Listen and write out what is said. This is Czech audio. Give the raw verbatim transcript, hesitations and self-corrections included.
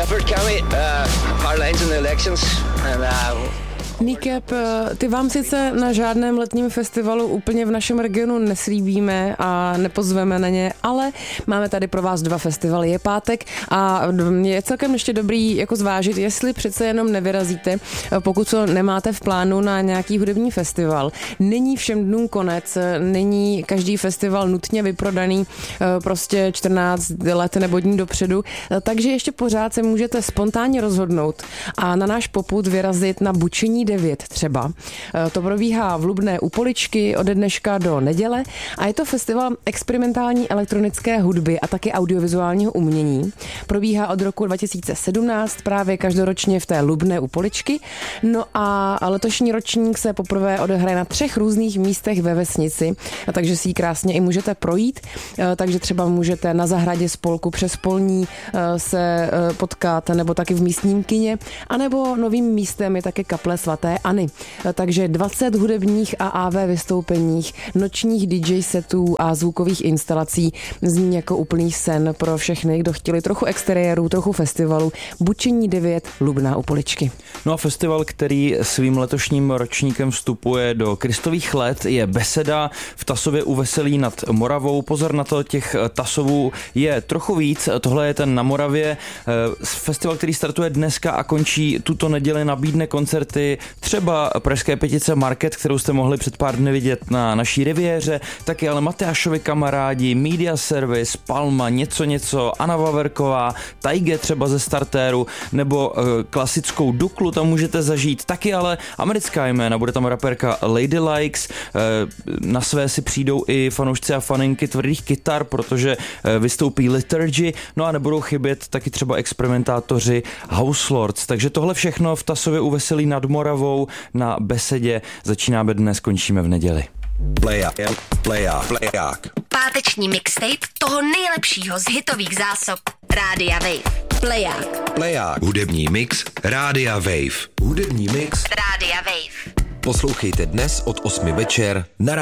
Crawford County, uh, hard lines in the elections, and uh, Kneecap, ty vám sice na žádném letním festivalu úplně v našem regionu neslíbíme a nepozveme na ně, ale máme tady pro vás dva festivaly. Je pátek a je celkem ještě dobrý jako zvážit, jestli přece jenom nevyrazíte, pokud to nemáte v plánu na nějaký hudební festival. Není všem dnům konec, není každý festival nutně vyprodaný prostě čtrnáct let nebo dní dopředu, takže ještě pořád se můžete spontánně rozhodnout a na náš popud vyrazit na Bučení devět třeba. To probíhá v Lubné u Poličky ode dneška do neděle a je to festival experimentální elektronické hudby a taky audiovizuálního umění. Probíhá od roku dva tisíce sedmnáct právě každoročně v té Lubné u Poličky. No a letošní ročník se poprvé odehraje na třech různých místech ve vesnici, a takže si ji krásně i můžete projít. Takže třeba můžete na zahradě spolku přes polní se potkat nebo taky v místním kině, anebo novým místem je taky kaple svaté Anny. Takže dvacet hudebních a á vé vystoupeních, nočních dý džej setů a zvukových instalací zní jako úplný sen pro všechny, kdo chtěli trochu exteriérů, trochu festivalu. Bučení devět, Lubná u Poličky. No a festival, který svým letošním ročníkem vstupuje do Kristových let, je Beseda v Tasově u Veselí nad Moravou. Pozor na to, těch Tasovů je trochu víc. Tohle je ten na Moravě. Festival, který startuje dneska a končí tuto neděli, nabídne koncerty třeba pražské pětice Market, kterou jste mohli před pár dny vidět na naší riviéře, taky ale Matyášovi kamarádi, Media Service, Palma, něco něco, Anna Vaverková, Taige třeba ze Startéru, nebo e, klasickou Duklu tam můžete zažít, taky ale americká jména, bude tam raperka Lady Likes, e, na své si přijdou i fanoušci a faninky tvrdých kytar, protože e, vystoupí Liturgy, no a nebudou chybět taky třeba experimentátoři House Lords, takže tohle všechno v Tasově u Veselí nad Moravou na Besedě. Začínáme dnes, končíme v neděli. Playak, playak, playak. Páteční mixtape toho nejlepšího z hitových zásob Rádia Wave. Playak. Playak. Hudební mix Rádia Wave. Hudební mix Rádia Wave. Poslouchejte dnes od osmi večer na